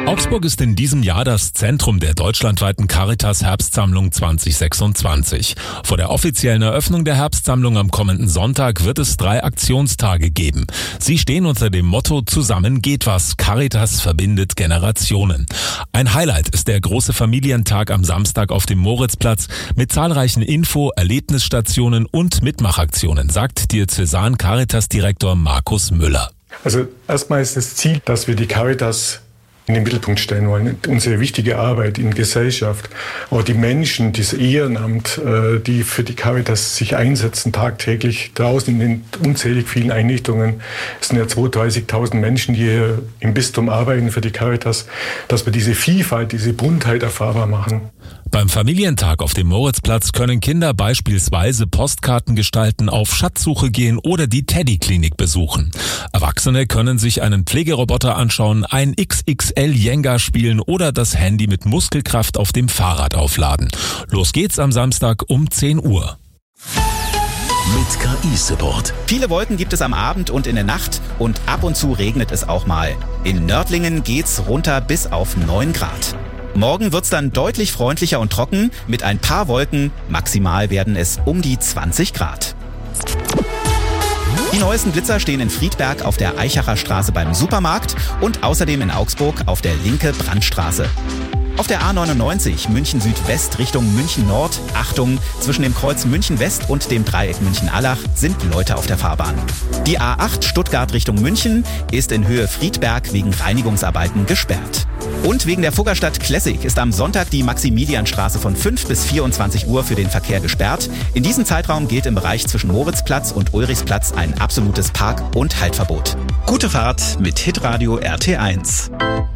Augsburg ist in diesem Jahr das Zentrum der deutschlandweiten Caritas Herbstsammlung 2026. Vor der offiziellen Eröffnung der Herbstsammlung am kommenden Sonntag wird es 3 Aktionstage geben. Sie stehen unter dem Motto "Zusammen geht was. Caritas verbindet Generationen". Ein Highlight ist der große Familientag am Samstag auf dem Moritzplatz mit zahlreichen Erlebnisstationen und Mitmachaktionen, sagt Diözesan-Caritas-Direktor Markus Müller. Also erstmal ist das Ziel, dass wir die Caritas in den Mittelpunkt stellen wollen. Unsere wichtige Arbeit in Gesellschaft, auch die Menschen, dieses Ehrenamt, die für die Caritas sich einsetzen, tagtäglich draußen in den unzählig vielen Einrichtungen. Es sind ja 32.000 Menschen, die hier im Bistum arbeiten für die Caritas, dass wir diese Vielfalt, diese Buntheit erfahrbar machen. Beim Familientag auf dem Moritzplatz können Kinder beispielsweise Postkarten gestalten, auf Schatzsuche gehen oder die Teddy-Klinik besuchen. Erwachsene können sich einen Pflegeroboter anschauen, ein XXL-Jenga spielen oder das Handy mit Muskelkraft auf dem Fahrrad aufladen. Los geht's am Samstag um 10 Uhr. Mit KI-Support. Viele Wolken gibt es am Abend und in der Nacht und ab und zu regnet es auch mal. In Nördlingen geht's runter bis auf 9 Grad. Morgen wird's dann deutlich freundlicher und trocken, mit ein paar Wolken, maximal werden es um die 20 Grad. Die neuesten Blitzer stehen in Friedberg auf der Eichacher Straße beim Supermarkt und außerdem in Augsburg auf der Linke Brandstraße. Auf der A99 München Südwest Richtung München Nord, Achtung, zwischen dem Kreuz München West und dem Dreieck München-Allach sind Leute auf der Fahrbahn. Die A8 Stuttgart Richtung München ist in Höhe Friedberg wegen Reinigungsarbeiten gesperrt. Und wegen der Fuggerstadt Classic ist am Sonntag die Maximilianstraße von 5 bis 24 Uhr für den Verkehr gesperrt. In diesem Zeitraum gilt im Bereich zwischen Moritzplatz und Ulrichsplatz ein absolutes Park- und Haltverbot. Gute Fahrt mit Hitradio RT1.